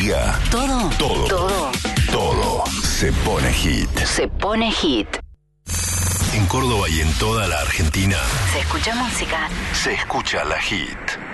diga. Todo. Todo. Todo. Todo se pone hit. Se pone hit. En Córdoba y en toda la Argentina Se escucha música. se escucha la hit.